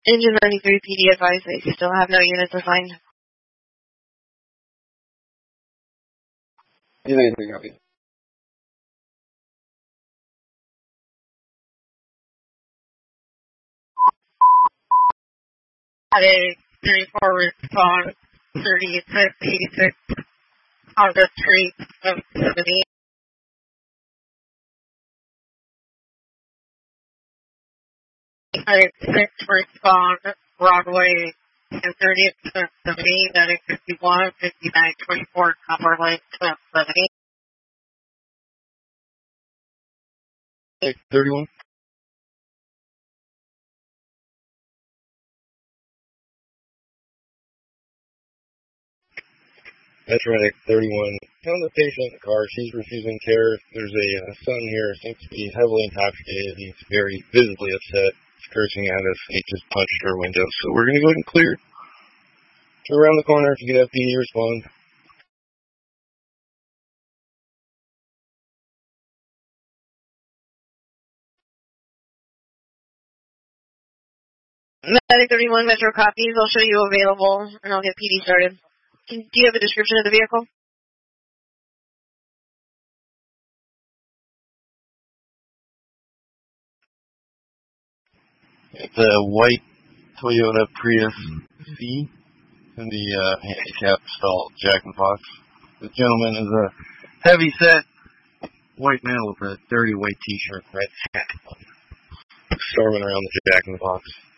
Engine 93 PD advised they still have no units assigned. Anything copy. At a 34 response, 3686 Honda Street, 770. At a 6 respond, Broadway, 1030 at 70, that is 51, 59, 24, Copper Lake, 70. 31. That's right, 31. Found the patient in the car. She's refusing care. There's a son here, seems to be heavily intoxicated. He's very visibly upset. He's cursing at us. He just punched her window. So we're going to go ahead and clear. Turn around the corner. If you get FPD, respond. Medic 31 Metro copies. I'll show you available, and I'll get PD started. Do you have a description of the vehicle? It's a white Toyota Prius C in the handicap stall, Jack in the Box. The gentleman is a heavy-set white male with a dirty white t-shirt, red hat, storming around the Jack in the Box.